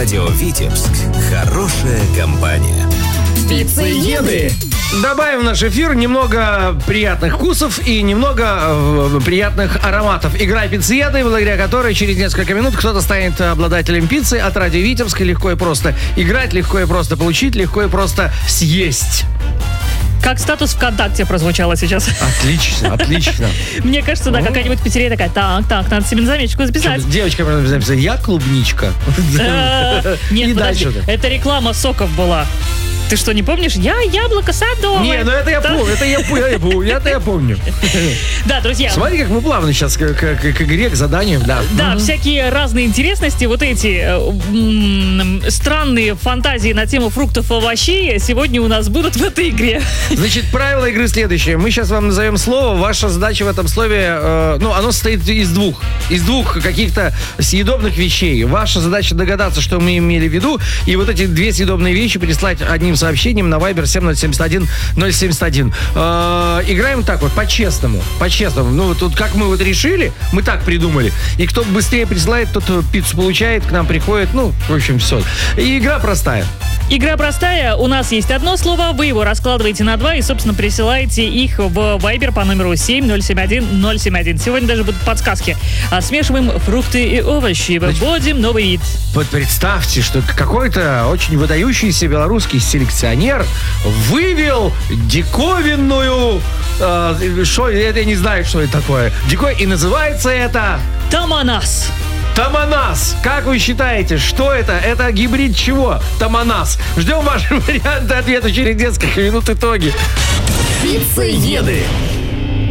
Радио Витебск. Хорошая компания. Пиццееды. Добавим в наш эфир немного приятных вкусов и немного приятных ароматов. Игра «Пиццееды», благодаря которой через несколько минут кто-то станет обладателем пиццы от Радио Витебск. Легко и просто играть, легко и просто получить, легко и просто съесть. Как статус ВКонтакте прозвучало сейчас. Отлично, отлично. Мне кажется, да, какая-нибудь пиццерия такая, так, надо себе на заметочку записать. Девочка написала, я клубничка. Нет, подожди, это реклама соков была. Ты что, не помнишь? Я яблоко садовое. Не, ну это я помню, это я помню. Да, друзья. Смотри, как мы плавно сейчас к игре, к заданию, да. Да, всякие разные интересности, вот эти странные фантазии на тему фруктов и овощей сегодня у нас будут в этой игре. Значит, правила игры следующие. Мы сейчас вам назовем слово. Ваша задача в этом слове, оно состоит из двух каких-то съедобных вещей. Ваша задача догадаться, что мы имели в виду, и вот эти две съедобные вещи переслать одним сообщением на Viber 7071 071. Играем так вот, по-честному. Ну, тут как мы вот решили, мы так придумали. И кто быстрее присылает, тот пиццу получает, к нам приходит. Ну, в общем, все. И игра простая. Игра простая. У нас есть одно слово, вы его раскладываете на два и, собственно, присылаете их в Viber по номеру 7071 071. Сегодня даже будут подсказки. Смешиваем фрукты и овощи. Вводим новый вид. Вот представьте, что какой-то очень выдающийся белорусский селекционер вывел диковинную... я не знаю, что это такое. И называется это... Томанас. Томанас. Как вы считаете, что это? Это гибрид чего? Томанас. Ждем ваши варианты ответа через несколько минут. Итоги. Пиццееды.